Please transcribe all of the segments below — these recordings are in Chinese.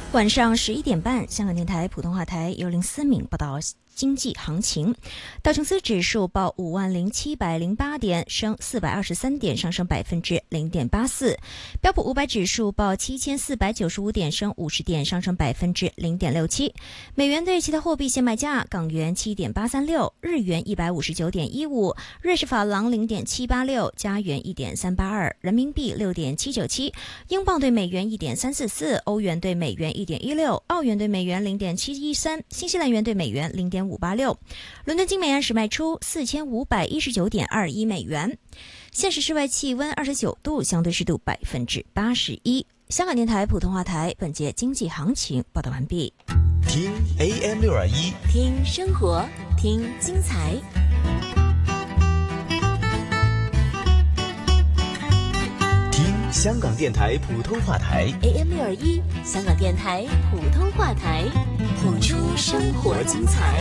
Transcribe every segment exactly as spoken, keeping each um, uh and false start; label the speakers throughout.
Speaker 1: 晚上十一点半，香港电台普通话台由林思敏报道经济行情。道琼斯指数报五万零七百零八点，升四百二十三点，上升百分之零点八四。标普五百指数报七千四百九十五点，升五十点，上升百分之零点六七。美元对其他货币现卖价：港元七点八三六，日元一百五十九点一五，瑞士法郎零点七八六，加元一点三八二，人民币六点七九七，英镑对美元一点三四四，欧元对美元一点一六，澳元对美元零点七一三，新西兰元对美元零点五八六。伦敦金每安士卖出四千五百一十九点二一美元。现时室外气温二十九度，相对湿度百分之八十一。香港电台普通话台本节经济行情报道完毕。
Speaker 2: 听 A M 六二一，
Speaker 3: 听生活，听精彩。
Speaker 2: 听香港电台普通话台
Speaker 3: A M 六二一，香港电台普通话台，谱出生活精彩。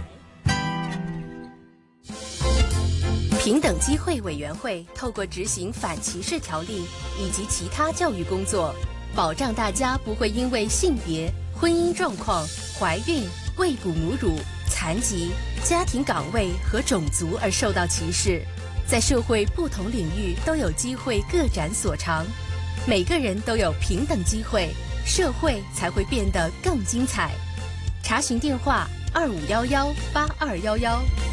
Speaker 4: 平等机会委员会透过执行反歧视条例以及其他教育工作，保障大家不会因为性别、婚姻状况、怀孕、喂哺母乳、残疾、家庭岗位和种族而受到歧视，在社会不同领域都有机会各展所长。每个人都有平等机会，社会才会变得更精彩。查询电话：二五幺幺八二幺幺。